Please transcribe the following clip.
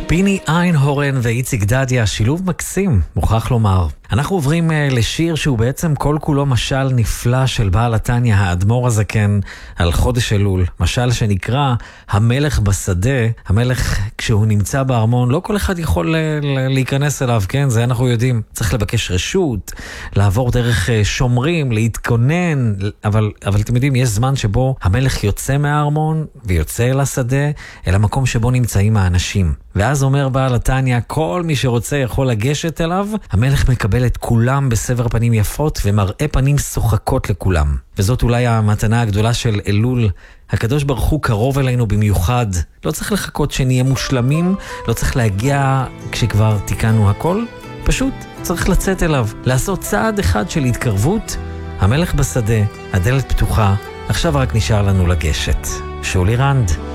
פיני איינהורן ואיציק דדיה, שילוב מקסים, מוכרח לומר. אנחנו עוברים לשיר שהוא בעצם כל כולו משל נפלא של בעל התניא, האדמו"ר הזקן, על חודש אלול. משל שנקרא המלך בשדה. המלך כשהוא נמצא בארמון, לא כל אחד יכול להיכנס אליו, כן? זה אנחנו יודעים. צריך לבקש רשות, לעבור דרך שומרים, להתכונן, אבל אתם יודעים, יש זמן שבו המלך יוצא מהארמון ויוצא אל השדה, אל המקום שבו נמצאים האנשים. ואז אומר בעל התניא, כל מי שרוצה יכול לגשת אליו, המלך מקבל את כולם בסבר פנים יפות ומראה פנים שוחקות לכולם. וזאת אולי המתנה הגדולה של אלול. הקדוש ברוך הוא קרוב אלינו במיוחד. לא צריך לחכות שנהיה מושלמים, לא צריך להגיע כשכבר תיקנו הכל. פשוט צריך לצאת אליו, לעשות צעד אחד של התקרבות. המלך בשדה, הדלת פתוחה, עכשיו רק נשאר לנו לגשת. שולי רנד.